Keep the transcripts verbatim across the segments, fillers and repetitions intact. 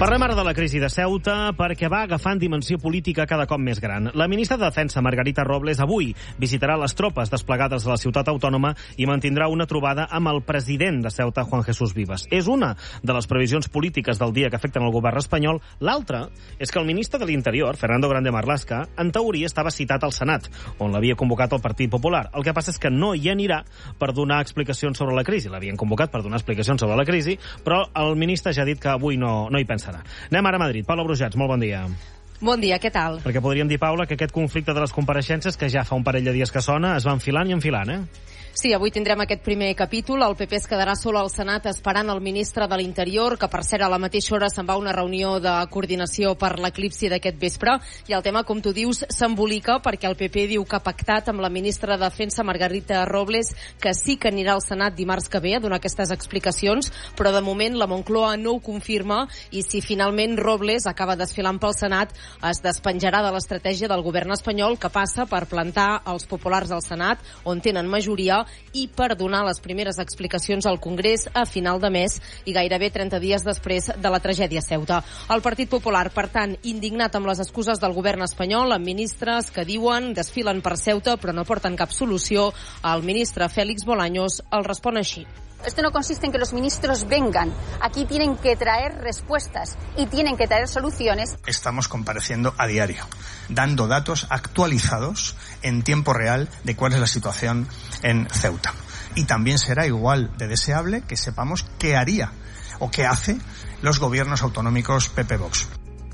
Parlem ara de la crisi de Ceuta perquè va agafant dimensió política cada cop més gran. La ministra de Defensa, Margarita Robles, avui visitarà les tropes desplegades a la ciutat autònoma i mantindrà una trobada amb el president de Ceuta, Juan Jesús Vivas. És una de les previsions polítiques del dia que afecten el govern espanyol. L'altra és que el ministre de l'Interior, Fernando Grande Marlaska, en teoria estava citat al Senat, on l'havia convocat el Partit Popular. El que passa és que no hi anirà per donar explicacions sobre la crisi. L'havien convocat per donar explicacions sobre la crisi, però el ministre ja ha dit que avui no, no hi pensarà. Anem ara a Madrid. Paula Brujats, molt bon dia. Bon dia, què tal? Perquè podríem dir, Paula, que aquest conflicte de les compareixences, que ja fa un parell de dies que sona, es va enfilant i enfilant, eh? Sí, avui tindrem aquest primer capítol. El P P es quedarà sol al Senat esperant el ministre de l'Interior, que per cert a la mateixa hora se'n va a una reunió de coordinació per l'eclipsi d'aquest vespre. I el tema, com tu dius, s'embolica perquè el P P diu que ha pactat amb la ministra de Defensa, Margarita Robles, que sí que anirà al Senat dimarts que ve a donar aquestes explicacions, però de moment la Moncloa no ho confirma i si finalment Robles acaba desfilant pel Senat es despenjarà de l'estratègia del govern espanyol que passa per plantar els populars al Senat, on tenen majoria, i per donar les primeres explicacions al Congrés a final de mes i gairebé trenta dies després de la tragèdia a Ceuta. El Partit Popular, per tant, indignat amb les excuses del govern espanyol, amb ministres que diuen desfilen per Ceuta però no porten cap solució, el ministre Félix Bolaños el respon així. Esto no consiste en que los ministros vengan. Aquí tienen que traer respuestas y tienen que traer soluciones. Estamos compareciendo a diario, dando datos actualizados en tiempo real de cuál es la situación en Ceuta. Y también será igual de deseable que sepamos qué haría o qué hace los gobiernos autonómicos P P-Vox.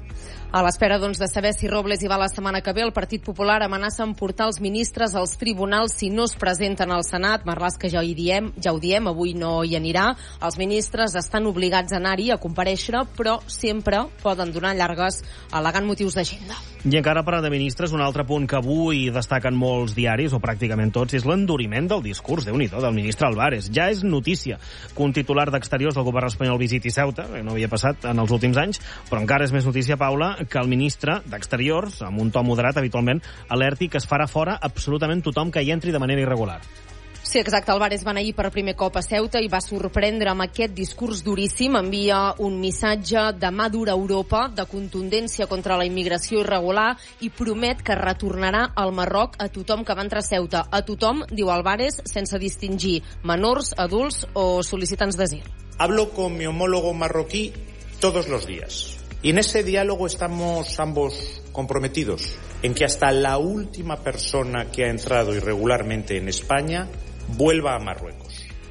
A l'espera, doncs, de saber si Robles hi va la setmana que ve, el Partit Popular amenaça en portar els ministres als tribunals si no es presenten al Senat. Marlaska ja, hi diem, ja ho diem, avui no hi anirà. Els ministres estan obligats a anar-hi, a comparèixer, però sempre poden donar llargues al·legant motius d'agenda. I encara parlant de ministres, un altre punt que avui destaquen molts diaris, o pràcticament tots, és l'enduriment del discurs, Déu-n'hi-do, del ministre Álvarez. Ja és notícia que un titular d'Exteriors del govern espanyol visiti Ceuta, que no havia passat en els últims anys, però encara és més notícia, Paula, que el ministre d'Exteriors, amb un to moderat habitualment, alerti que es farà fora absolutament tothom que hi entri de manera irregular. Sí, exacte. Álvarez va anar ahir per primer cop a Ceuta i va sorprendre amb aquest discurs duríssim. Envia un missatge de mà dura a Europa, de contundència contra la immigració irregular i promet que retornarà al Marroc a tothom que va entrar a Ceuta. A tothom, diu Álvarez, sense distingir menors, adults o sol·licitants d'asil. Hablo con mi homólogo marroquí todos los días. Y en ese diálogo estamos ambos comprometidos en que hasta la última persona que ha entrado irregularmente en España vuelva a Marruecos.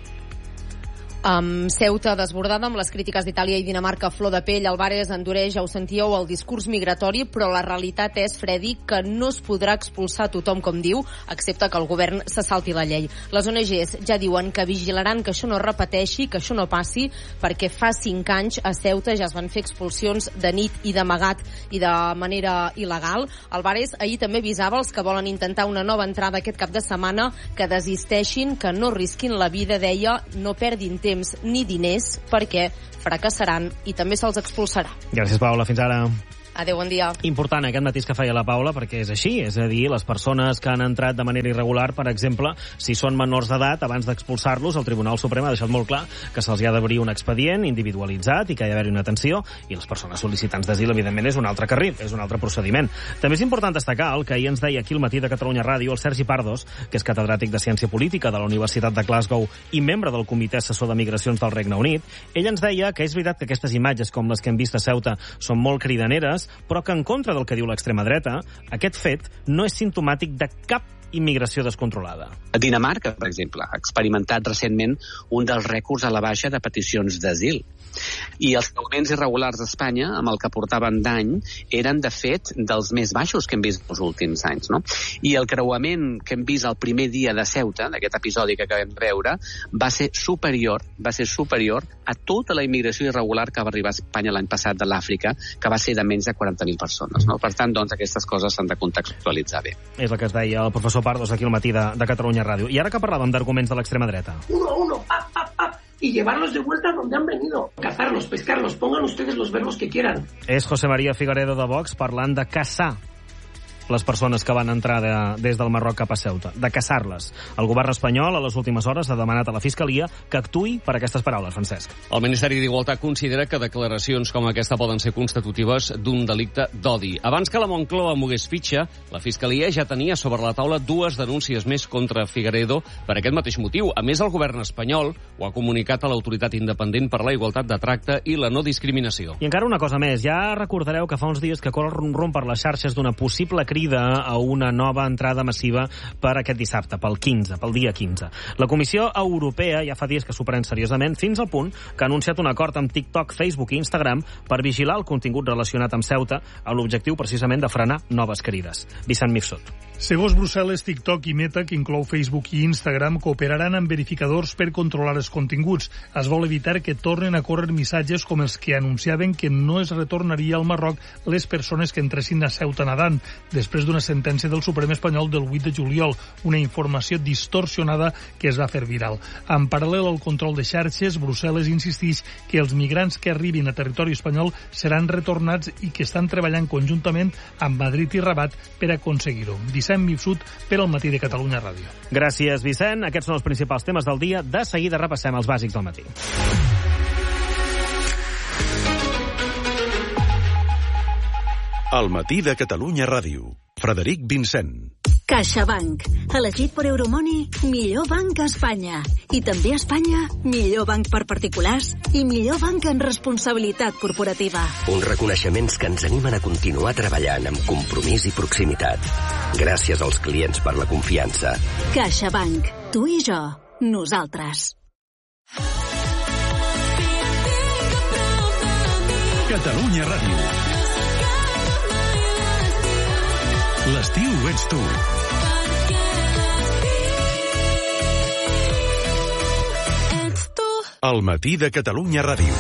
Amb Ceuta desbordada, amb les crítiques d'Itàlia i Dinamarca a flor de pell, Álvarez endureix, ja ho sentíeu, el discurs migratori, però la realitat és, Freddy, que no es podrà expulsar tothom, com diu, excepte que el govern se salti la llei. Les O N Ges ja diuen que vigilaran que això no repeteixi, que això no passi, perquè fa cinc anys a Ceuta ja es van fer expulsions de nit i d'amagat i de manera il·legal. Álvarez ahir també avisava els que volen intentar una nova entrada aquest cap de setmana que desisteixin, que no risquin la vida, deia, no perdin temps ni diners perquè fracassaran i també se'ls expulsarà. Gràcies, Paula. Fins ara. Adéu, bon dia. Important aquest matís que feia la Paula, perquè és així, és a dir, les persones que han entrat de manera irregular, per exemple, si són menors d'edat, abans d'expulsar-los, el Tribunal Suprem ha deixat molt clar que se'ls ha d'obrir un expedient individualitzat i que hi ha d'haver una atenció, i les persones sol·licitants d'asil, evidentment, és un altre carril, és un altre procediment. També és important destacar el que ahir ens deia aquí al matí de Catalunya Ràdio el Sergi Pardos, que és catedràtic de Ciència Política de la Universitat de Glasgow i membre del Comitè Assessor de Migracions del Regne Unit. Ell ens deia que és veritat que aquestes imatges, com les que hem vist a Ceuta, són molt cridaneres, però que en contra del que diu l'extrema dreta, aquest fet no és simptomàtic de cap immigració descontrolada. Dinamarca, per exemple, ha experimentat recentment un dels rècords a la baixa de peticions d'asil. I els creuaments irregulars d'Espanya, amb el que portaven d'any, eren, de fet, dels més baixos que hem vist els últims anys, no? I el creuament que hem vist el primer dia de Ceuta, d'aquest episodi que acabem de veure, va ser superior, va ser superior a tota la immigració irregular que va arribar a Espanya l'any passat de l'Àfrica, que va ser de menys de quaranta mil persones, no? Per tant, doncs, aquestes coses s'han de contextualitzar bé. És el que es deia el professor Pardos aquí al matí de, de Catalunya Ràdio. I ara que parlàvem d'arguments de l'extrema dreta. Uno a uno, pap, pap, pap. Y llevarlos de vuelta donde han venido. Cazarlos, pescarlos, pongan ustedes los verbos que quieran. És José María Figaredo de Vox parlant de caçar. les persones que van entrar de, des del Marroc cap a Ceuta, de caçar-les. El govern espanyol, a les últimes hores, ha demanat a la Fiscalia que actuï per aquestes paraules, Francesc. El Ministeri d'Igualtat considera que declaracions com aquesta poden ser constitutives d'un delicte d'odi. Abans que la Moncloa mogués fitxa, la Fiscalia ja tenia sobre la taula dues denúncies més contra Figueredo per aquest mateix motiu. A més, el govern espanyol ho ha comunicat a l'Autoritat Independent per la Igualtat de Tracte i la No Discriminació. I encara una cosa més. Ja recordareu que fa uns dies que corre rum per les xarxes d'una possible crida a una nova entrada massiva per aquest dissabte, pel quinze, pel dia quinze. La Comissió Europea ja fa dies que s'ho pren seriosament, fins al punt que ha anunciat un acord amb TikTok, Facebook i Instagram per vigilar el contingut relacionat amb Ceuta, amb l'objectiu precisament de frenar noves crides. Vicent Mifsud. Segons Brussel·les, TikTok i Meta, que inclou Facebook i Instagram, cooperaran amb verificadors per controlar els continguts. Es vol evitar que tornen a córrer missatges com els que anunciaven que no es retornaria al Marroc les persones que entressin a Ceuta nedant, després d'una sentència del Suprem espanyol del vuit de juliol, una informació distorsionada que es va fer viral. En paral·lel al control de xarxes, Brussel·les insisteix que els migrants que arribin a territori espanyol seran retornats i que estan treballant conjuntament amb Madrid i Rabat per aconseguir-ho. Vicent Mifsud per al Matí de Catalunya Ràdio. Gràcies, Vicent. Aquests són els principals temes del dia. De seguida repassem els bàsics del matí. El Matí de Catalunya Ràdio. Frederic Vincent. CaixaBank, elegit per Euromoney, millor banc a Espanya. I també a Espanya, millor banc per particulars i millor banc en responsabilitat corporativa. Uns reconeixements que ens animen a continuar treballant amb compromís i proximitat. Gràcies als clients per la confiança. CaixaBank, tu i jo, nosaltres. Catalunya Ràdio. L'estiu ets tu. El Matí de Catalunya Ràdio.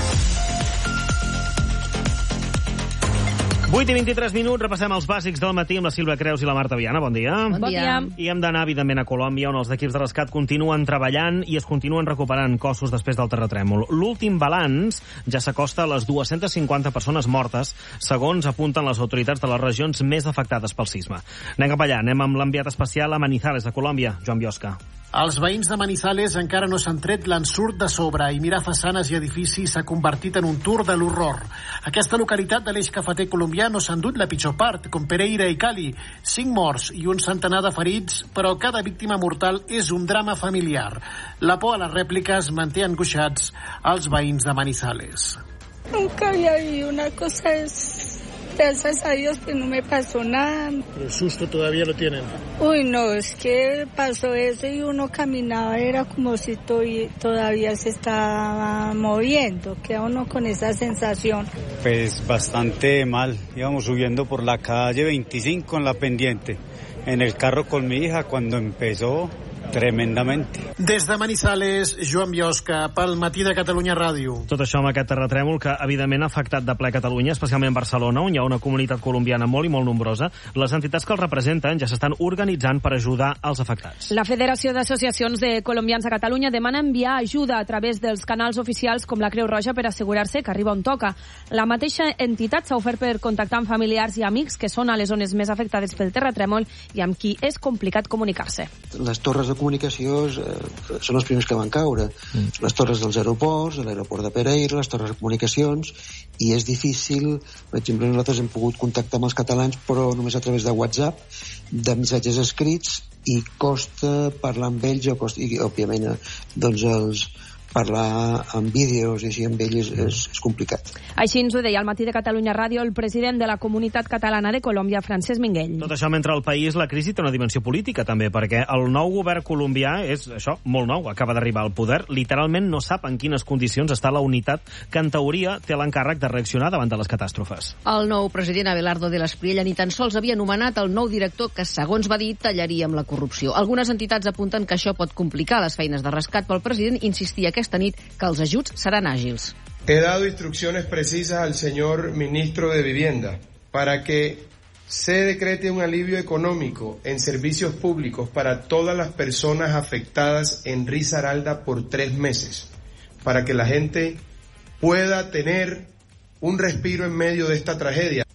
vuit i vint-i-tres minuts, repassem els bàsics del matí amb la Sílvia Creus i la Marta Viana. Bon dia. Bon dia. I hem d'anar, evidentment, a Colòmbia, on els equips de rescat continuen treballant i es continuen recuperant cossos després del terratrèmol. L'últim balanç ja s'acosta a les dues-centes cinquanta persones mortes, segons apunten les autoritats de les regions més afectades pel sisme. Anem cap allà, anem amb l'enviat especial a Manizales, a Colòmbia, Joan Biosca. Els veïns de Manizales encara no s'han tret l'ensurt de sobre i mirar façanes i edificis s'ha convertit en un tour de l'horror. Aquesta localitat de l'eix cafeter colombià no s'ha endut la pitjor part, com Pereira i Cali. Cinc morts i un centenar de ferits, però cada víctima mortal és un drama familiar. La por a les rèpliques manté angoixats els veïns de Manizales. Nunca había vivido una cosa es... Gracias a Dios que no me pasó nada. ¿El susto todavía lo tienen? Uy, no, es que pasó eso y uno caminaba, era como si to- todavía se estaba moviendo. Queda uno con esa sensación. Pues bastante mal. Íbamos subiendo por la calle veinticinco en la pendiente, en el carro con mi hija cuando empezó. Tremendamente. Des de Manizales, Joan Biosca, pel Matí de Catalunya Ràdio. Tot això amb aquest terratrèmol que, evidentment, ha afectat de ple Catalunya, especialment Barcelona, on hi ha una comunitat colombiana molt i molt nombrosa. Les entitats que els representen ja s'estan organitzant per ajudar els afectats. La Federació d'Associacions de Colombians a Catalunya demana enviar ajuda a través dels canals oficials com la Creu Roja per assegurar-se que arriba on toca. La mateixa entitat s'ha ofert per contactar amb familiars i amics que són a les zones més afectades pel terratrèmol i amb qui és complicat comunicar-se. Les torres de comunicació eh, són els primers que van caure. Mm. Les torres dels aeroports, l'aeroport de Pereira, les torres de comunicacions, i és difícil. Per exemple, nosaltres hem pogut contactar amb els catalans, però només a través de WhatsApp, de missatges escrits, i costa parlar amb ells, o costa, i òbviament doncs els parlar amb vídeos i així amb ells és, és complicat. Així ens ho deia al Matí de Catalunya Ràdio el president de la Comunitat Catalana de Colòmbia, Francesc Minguell. Tot això mentre al país la crisi té una dimensió política també, perquè el nou govern colombià és això, molt nou, acaba d'arribar al poder, literalment no sap en quines condicions està la unitat que en teoria té l'encàrrec de reaccionar davant de les catàstrofes. El nou president Abelardo de l'Espriella ni tan sols havia nomenat el nou director que, segons va dir, tallaria amb la corrupció. Algunes entitats apunten que això pot complicar les feines de rescat pel president, insistia aquesta nit que els ajuts seran àgils. He dado instrucciones precisas al señor ministro de Vivienda para que se decrete un alivio económico en servicios públicos para todas las personas afectadas en Risaralda por tres meses, para que la gente pueda tener un respiro en medio de esta tragedia.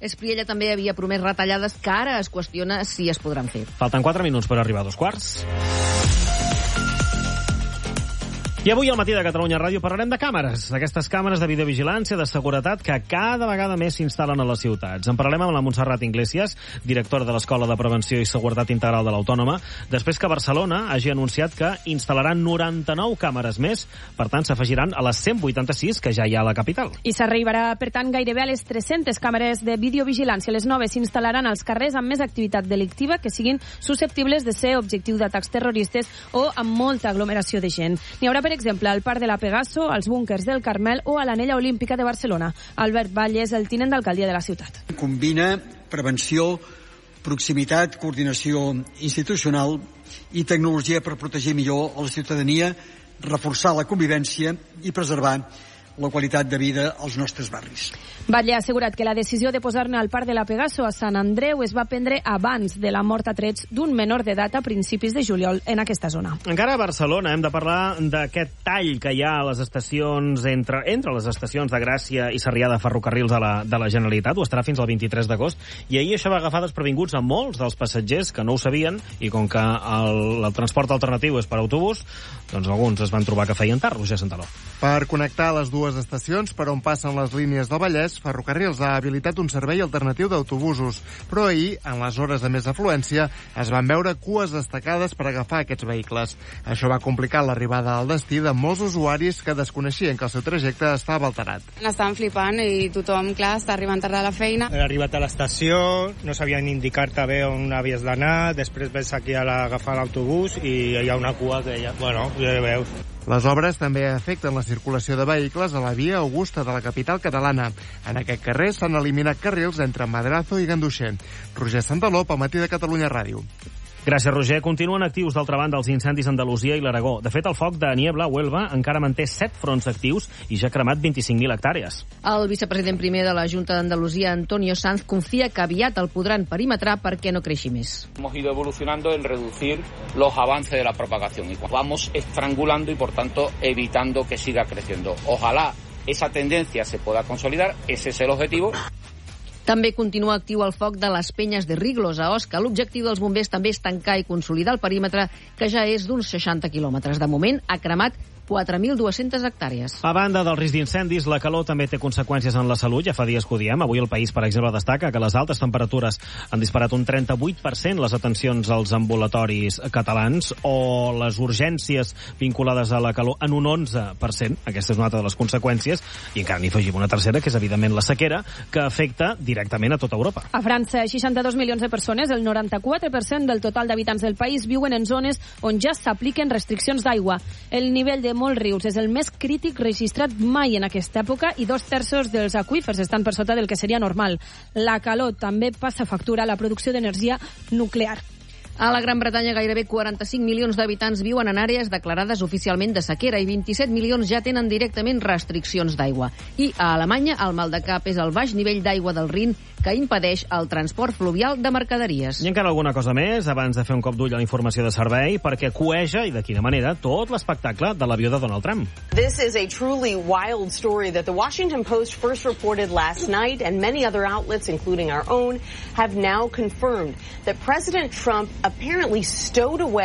Espriella també havia promès retallades que ara es qüestiona si es podran fer. Falten quatre minuts per arribar a dos quarts. I avui al Matí de Catalunya Ràdio parlarem de càmeres, d'aquestes càmeres de videovigilància, de seguretat, que cada vegada més s'instal·len a les ciutats. En parlarem amb la Montserrat Iglesias, directora de l'Escola de Prevenció i Seguretat Integral de l'Autònoma, després que Barcelona hagi anunciat que instal·laran noranta-nou càmeres més, per tant s'afegiran a les cent vuitanta-sis que ja hi ha a la capital. I s'arribarà, per tant, gairebé a les tres-centes càmeres de videovigilància. Les noves s'instal·laran als carrers amb més activitat delictiva que siguin susceptibles de ser objectiu d'atacs terroristes o amb molta aglomeració de gent. N'hi haurà, per exemple, al Parc de la Pegaso, als búnkers del Carmel o a l'Anella Olímpica de Barcelona. Albert Valle és el tinent d'alcaldia de la ciutat. Combina prevenció, proximitat, coordinació institucional i tecnologia per protegir millor a la ciutadania, reforçar la convivència i preservar la qualitat de vida als nostres barris. Batlle ha assegurat que la decisió de posar-ne al Parc de la Pegaso a Sant Andreu es va prendre abans de la mort a trets d'un menor d'edat a principis de juliol en aquesta zona. Encara a Barcelona hem de parlar d'aquest tall que hi ha a les estacions entre, entre les estacions de Gràcia i Sarrià de Ferrocarrils de la, de la Generalitat. Ho estarà fins al vint-i-tres d'agost i ahir això va agafar desprevinguts a molts dels passatgers que no ho sabien i com que el, el transport alternatiu és per autobús, doncs alguns es van trobar que feien tard. Roger Santaló. Per connectar les dues estacions per on passen les línies del Vallès, Ferrocarrils ha habilitat un servei alternatiu d'autobusos, però ahir, en les hores de més afluència, es van veure cues destacades per agafar aquests vehicles. Això va complicar l'arribada al destí de molts usuaris que desconeixien que el seu trajecte estava alterat. Estaven flipant i tothom, clar, està arribant tard a la feina. He arribat a l'estació, no sabien indicar-te bé on havies d'anar, després ves aquí a la, agafar l'autobús i hi ha una cua que ja, bueno, ja veus. Les obres també afecten la circulació de vehicles a la via Augusta de la capital catalana. En aquest carrer s'han eliminat carrils entre Madrazo i Ganduxer. Roger Santaló, pel Matí de Catalunya Ràdio. Gràcies, Roger. Continuen actius, d'altra banda, els incendis a Andalusia i l'Aragó. De fet, el foc de Niebla, Huelva, encara manté set fronts actius i ja ha cremat vint-i-cinc mil hectàrees. El vicepresident primer de la Junta d'Andalusia, Antonio Sanz, confia que aviat el podran perimetrar perquè no creixi més. Hemos ido evolucionando en reducir los avances de la propagación y vamos estrangulando y, por tanto, evitando que siga creciendo. Ojalá esa tendencia se pueda consolidar, ese es el objetivo. També continua actiu el foc de les penyes de Riglos, a Osca. L'objectiu dels bombers també és tancar i consolidar el perímetre, que ja és d'uns seixanta quilòmetres. De moment, ha cremat quatre mil dues-centes hectàrees. A banda del risc d'incendis, la calor també té conseqüències en la salut. Ja fa dies que ho diem. Avui el País, per exemple, destaca que les altes temperatures han disparat un trenta-vuit per cent les atencions als ambulatoris catalans o les urgències vinculades a la calor en un onze per cent. Aquesta és una altra de les conseqüències. I encara n'hi afegim una tercera, que és evidentment la sequera, que afecta directament a tota Europa. A França, seixanta-dos milions de persones, el noranta-quatre per cent del total d'habitants del país, viuen en zones on ja s'apliquen restriccions d'aigua. El nivell de molts rius és el més crític registrat mai en aquesta època i dos terços dels aqüífers estan per sota del que seria normal. La calor també passa factura a la producció d'energia nuclear. A la Gran Bretanya, gairebé quaranta-cinc milions d'habitants viuen en àrees declarades oficialment de sequera i vint-i-set milions ja tenen directament restriccions d'aigua. I a Alemanya, el mal de cap és el baix nivell d'aigua del Rin, que impedeix el transport fluvial de mercaderies. I encara alguna cosa més, abans de fer un cop d'ull a la informació de servei, perquè cueja, i de quina manera, tot l'espectacle de l'avió de Donald Trump. This is a truly wild story that the Washington Post first reported last night, and many other outlets, including our own, have now confirmed that President Trump apparently stowed away